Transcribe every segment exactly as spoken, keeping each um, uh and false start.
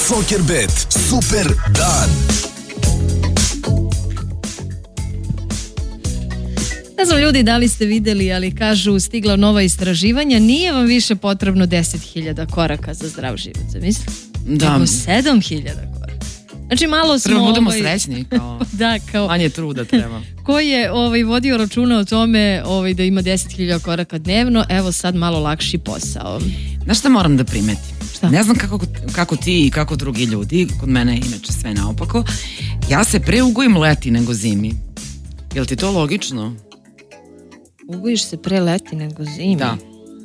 Soccerbet, super dan. Ne znam ljudi da li ste vidjeli, ali kažu stigla nova istraživanja, nije vam više potrebno deset hiljada koraka za zdrav život, zamisli? Da. Nego sedam hiljada koraka. Znači malo smo... Treba budemo ovaj, srećni, kao, da, kao manje truda treba. Ko je ovaj, vodio računa o tome ovaj, da ima deset hiljada koraka dnevno, evo sad malo lakši posao. Znaš šta moram da primetim? Šta? Ne znam kako, kako ti i kako drugi ljudi, kod mene je inače sve naopako, ja se pre ugojim leti nego zimi. Jel ti to logično? Ugojiš se pre leti nego zimi? Da.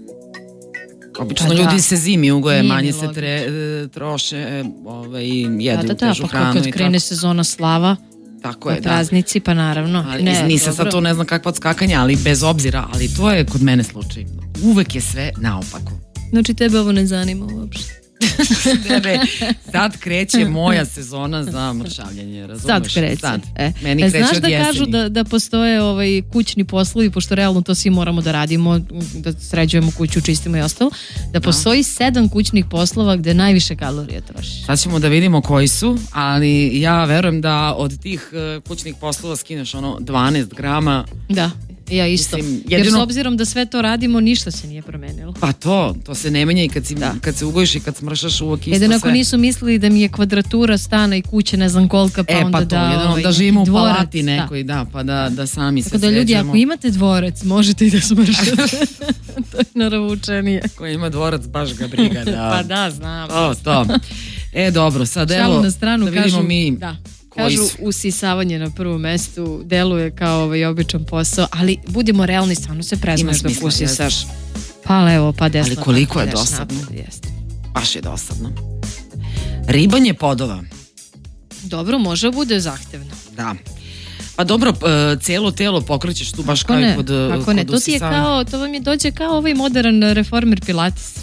Obično Pa ljudi da. se zimi ugoje, Nije manje mi se tre, troše, ovaj, jedu da, da, težu pa hranu kad i krene tako. sezona slava, Tako pa je, da. praznici, pa naravno. Ali, ne, nisam sad dobro. to ne znam kakva odskakanja, ali bez obzira, ali to je kod mene slučaj. Uvek je sve naopako. Znači tebe ovo ne zanima uopšte. ne, ne, sad kreće moja sezona za mršavljanje, razumeš? Sad kreće. Sad. E. Meni e, kreće znaš od da jeseni. kažu da, da postoje ovaj, kućni poslovi, pošto realno to svi moramo da radimo, da sređujemo kuću, čistimo i ostalo, da postoji sedam kućnih poslova gde najviše kalorija trošiš. Sad ćemo da vidimo koji su, ali ja verujem da od tih uh, kućnih poslova skineš ono dvanaest grama. Da, ja isto. Mislim, Jer jedino- s obzirom da sve to radimo, ništa se nije promenilo. Pa to, to se ne menja i kad, si, Da. kad se ugojiš i kad smršaš uvek isto Jedino sve. ako nisu mislili da mi je kvadratura stana i kuće ne znam kolika, pa E onda pa to, da, jedino ovaj, da živimo u dvorac, palati da. nekoj, da, pa da, da sami Tako se da ljudi, sređujemo. ako imate dvorac, možete i da smršate. To je naravučenije. Ko ima dvorac, baš ga briga, da. Pa da, znam. To, to. E, dobro, sad Šalu evo, na stranu, da vidimo kažu, mi da, koji kažu su. usisavanje na prvom mestu deluje kao ovaj običan posao, ali budimo realni, stvarno se prezmeš Ima da smisla, usisaš. Pa levo, pa desno. Ali koliko tako je ideš dosadno. napred, jeste. Baš je dosadno. Ribanje podova. Dobro, može bude zahtevno. Da. Pa dobro, e, cijelo telo pokrećeš tu baš Kako kao ne, i kod, kako kod ne, to ti je usisavanja. kao, to vam je dođe kao ovaj modern reformer pilates.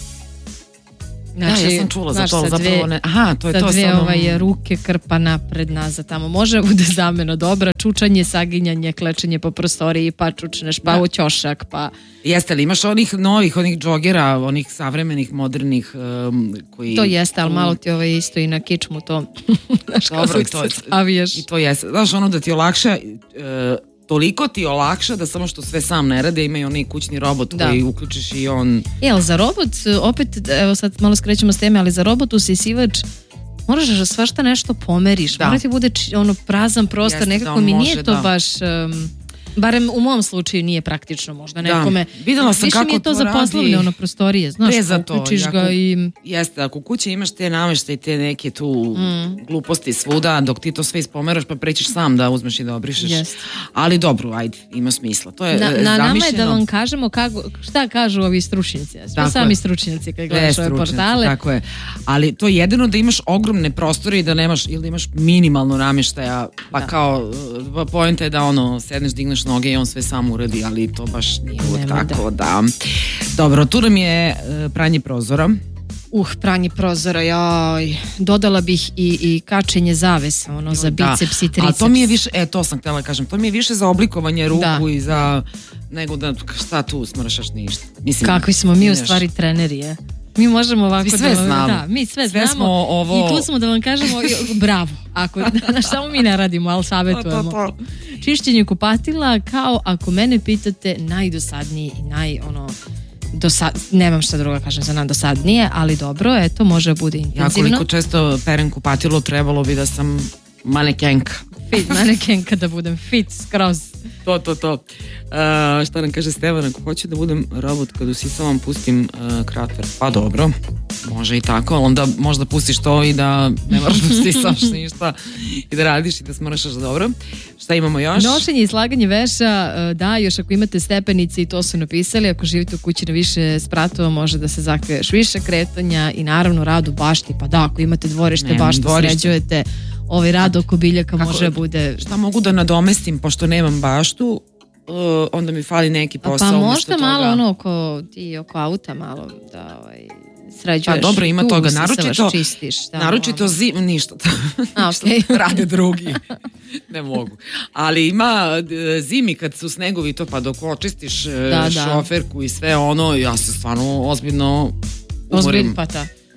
Znači, da, ja sam čula za znaš, to, sa zapravo dve- ne. Aha, to je sa to dve samo... ovaj, ruke krpa napred, nazad, tamo može bude zamena dobra, čučanje, saginjanje, klečanje po prostoriji, pa čučneš, pa Da. u ćošak, pa... Jeste li, imaš onih novih, onih džogera, onih savremenih, modernih, um, koji... To jeste, ali malo ti ovaj isto i na kičmu to. Znaš, kao Dobro, i dok to, se staviješ. i to jeste. Znaš, ono da ti olakša, e, toliko ti olakša da samo što sve sam ne rade, ima i onaj kućni robot Da. koji uključiš i on... E, ali za robot, opet, evo sad malo skrećemo s teme, ali za robot usisivač moraš da svašta nešto pomeriš. Da. Mora ti bude či- ono prazan prostor, Jeste, da nekako on mi može, nije to da. baš... um, barem u mom slučaju nije praktično možda Da. nekome. Videla sam Više mi je kako to to za poslovne radi. ono prostorije, znaš, Pre za to, uključiš jako- ga i... Jeste, ako u kući imaš te nameštaje, te neke tu gluposti svuda, dok ti to sve ispomeraš, pa prećeš sam da uzmeš i da obrišeš. Jeste. Ali dobro, ajde, ima smisla. To je Na, e, na nama je da zamišljeno. vam kažemo kako, šta kažu ovi stručnjaci. Sve Tako sami je. stručnjaci kad E, gledaš ove stručnjaci, portale. Tako je. Ali to je jedino da imaš ogromne prostore i da nemaš, ili da imaš minimalno namještaja, pa Da. kao, uh, poenta je da ono, sedneš, digneš noge i on sve sam uradi, ali to baš nije uvek Nemoj, tako, da. Dobro, tu nam je uh, pranje prozora. Uh, pranje prozora, joj. Dodala bih i, i kačenje zavesa, ono, za Da. biceps i A triceps. to mi je više, e, to sam htjela da kažem, to mi je više za oblikovanje ruku Da. i za, nego da, šta tu smršaš ništa. Mislim, Kakvi smo mi u znaš, stvari treneri, je. Mi možemo ovako Mi sve da vam- znamo. Da, mi sve, Sve znamo smo ovo- i tu smo da vam kažemo i- bravo. Ako, znaš, samo mi ne radimo, ali savjetujemo. To, to, Čišćenje kupatila, kao ako mene pitate, najdosadniji i naj, ono, dosad, nemam šta drugo kažem za najdosadnije, ali dobro, eto, može bude Ja intenzivno. koliko često perem kupatilo, trebalo bi da sam manekenka. Fit, manekenka da budem fit, skroz. To, to, to. Uh, šta nam kaže Stevan, ako hoću da budem robot kad usisavam, pustim uh, krater. Pa dobro, može i tako, ali onda možda pustiš to i da ne moraš da usisavaš ništa i da radiš i da smršaš dobro. Šta imamo još? Nošenje i slaganje veša, e, da, još ako imate stepenice i to su napisali, ako živite u kući na više spratova, može da se zahteva još više kretanja i naravno rad u bašti, pa da, ako imate dvorište, Nemam baštu dvorište. sređujete, ovaj rad oko biljaka Kako- može bude... Šta mogu da nadomestim, pošto nemam baštu, uh, onda mi fali neki posao. Pa umjesto možda toga. malo ono oko, ti oko auta malo da ovaj, sređuješ. Pa dobro, ima tu toga. usisavaš, Naročito, čistiš. Da, naročito ono. zim, ništa. A, okej. Rade drugi. Ne mogu. Ali ima e, zimi kad su snegovi to, pa dok očistiš e, Da, da. šoferku i sve ono, ja se stvarno ozbiljno Ozbilj, umorim. pa da.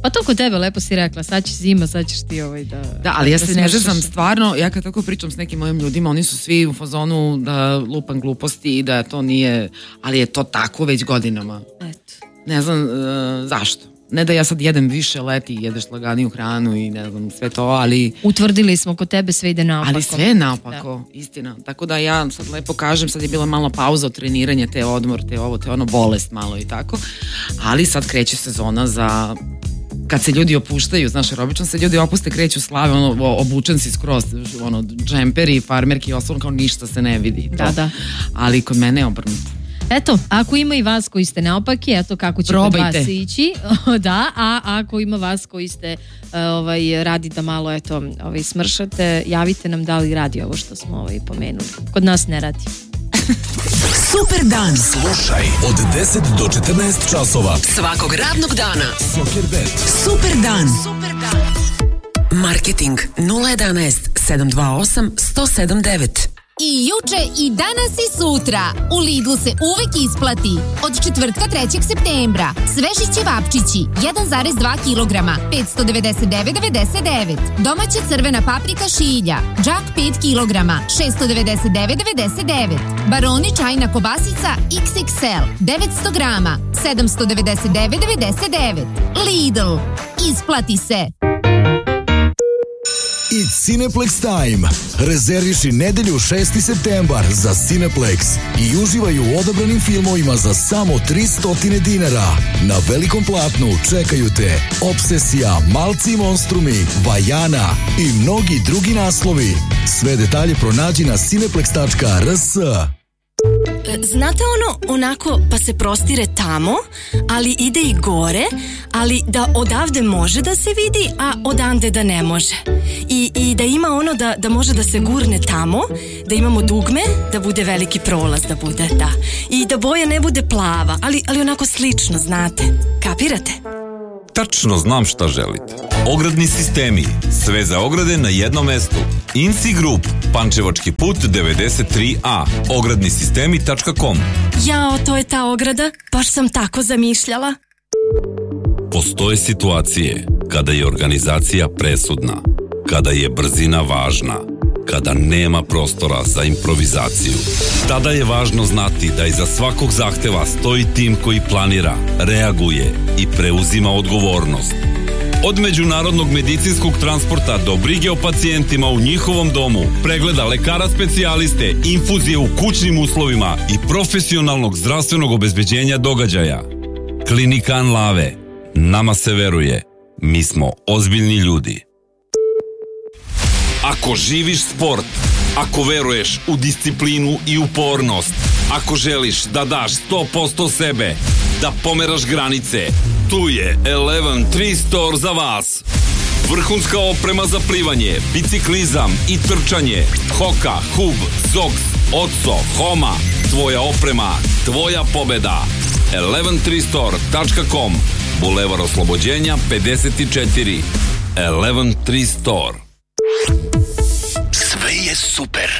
Pa to kod tebe, lepo si rekla, sad će zima, sad ćeš ti ovaj da... Da, ali ja da se ne smršaš. znam stvarno, ja kad tako pričam s nekim mojim ljudima, oni su svi u fazonu da lupam gluposti i da to nije, ali je to tako već godinama. Eto. Ne znam uh, zašto. Ne da ja sad jedem više leti i jedeš laganiju hranu i ne znam sve to, ali... Utvrdili smo kod tebe sve ide naopako. Ali sve je naopako, da. Istina. Tako da ja sad lepo kažem, sad je bila malo pauza od treniranja, te odmor, te ovo, te ono, bolest malo i tako. Ali sad kreće sezona za... Kad se ljudi opuštaju, znaš, jer obično se ljudi opuste, kreću slave, ono, obučen si skroz, ono, džemperi, farmerki i ostalo, kao ništa se ne vidi. To. Da, da. Ali kod mene je obrnuto. Eto, ako ima i vas koji ste naopaki, eto kako će Probajte. kod vas ići. Da, a ako ima vas koji ste ovaj, radi da malo eto, ovaj, smršate, javite nam da li radi ovo što smo ovaj, pomenuli. Kod nas ne radi. Super dan. Slušaj od deset do četrnaest časova svakog radnog dana. Soccerbet. Super dan. Super dan. Marketing nula jedanaest sedam dva osam sto sedam devet. I juče, i danas, i sutra. U Lidlu se uvek isplati. Od četvrtka trećeg septembra. Sveži ćevapčići, jedan zarez dva kilograma, petsto devedeset devet devedeset devet. Domaća crvena paprika šilja, džak pet kilograma, šeststo devedeset devet devedeset devet. Baroni čajna kobasica iks iks el, devetsto grama, sedamsto devedeset devet devedeset devet. Lidl. Isplati se. I Cineplex Time. Rezerviši nedelju šesti septembar za Cineplex i uživaj u odabranim filmovima za samo tristo dinara. Na velikom platnu čekaju te Obsesija, Malci i monstrumi, Vajana i mnogi drugi naslovi. Sve detalje pronađi na cineplex tačka r s. Znate ono, onako, pa se prostire tamo, ali ide i gore, ali da odavde može da se vidi, a odande da ne može. I, i da ima ono da, da može da se gurne tamo, da imamo dugme, da bude veliki prolaz, da bude, da. I da boja ne bude plava, ali, ali onako slično, znate. Kapirate? Tačno znam šta želite. Ogradni sistemi. Sve za ograde na jednom mestu. Inci Group. Pančevački put devedeset tri a. ogradni sistemi tačka com. Jao, to je ta ograda. Baš sam tako zamišljala. Postoje situacije kada je organizacija presudna, kada je brzina važna, kada nema prostora za improvizaciju. Tada je važno znati da iza svakog zahteva stoji tim koji planira, reaguje i preuzima odgovornost. Od međunarodnog medicinskog transporta do brige o pacijentima u njihovom domu, pregleda lekara specijaliste, infuzije u kućnim uslovima i profesionalnog zdravstvenog obezbeđenja događaja. Klinika Anlave. Nama se veruje. Mi smo ozbiljni ljudi. Ako živiš sport, ako veruješ u disciplinu i upornost, ako želiš da daš sto posto sebe, da pomeraš granice, tu je Eleven tri Store za vas. Vrhunska oprema za plivanje, biciklizam i trčanje, Hoka, Hub, Zox, Otso, Homa, tvoja oprema, tvoja pobeda. eleven tri store tačka com, Bulevar Oslobođenja pedeset četiri. Eleven tri Store. Sve je super.